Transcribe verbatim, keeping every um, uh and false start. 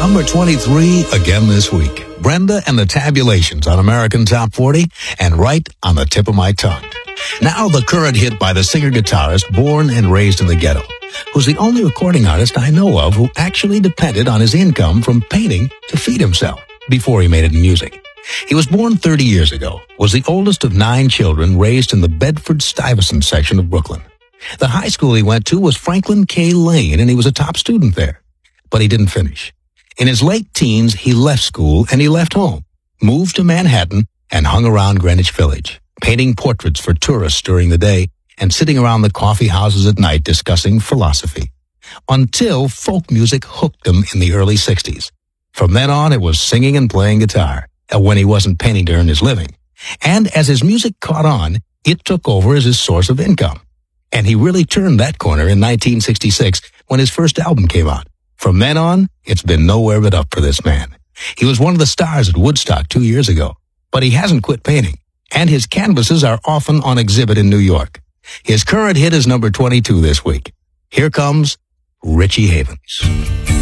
Number twenty-three again this week. Brenda and the Tabulations on American Top forty and right on the tip of my tongue. Now the current hit by the singer-guitarist born and raised in the ghetto, who's the only recording artist I know of who actually depended on his income from painting to feed himself before he made it in music. He was born thirty years ago, was the oldest of nine children raised in the Bedford-Stuyvesant section of Brooklyn. The high school he went to was Franklin K. Lane, and he was a top student there. But he didn't finish. In his late teens, he left school and he left home, moved to Manhattan, and hung around Greenwich Village, painting portraits for tourists during the day and sitting around the coffee houses at night discussing philosophy. Until folk music hooked him in the early sixties. From then on, it was singing and playing guitar, when he wasn't painting to earn his living. And as his music caught on, it took over as his source of income. And he really turned that corner in nineteen sixty-six when his first album came out. From then on, it's been nowhere but up for this man. He was one of the stars at Woodstock two years ago, but he hasn't quit painting, and his canvases are often on exhibit in New York. His current hit is number twenty-two this week. Here comes Richie Havens.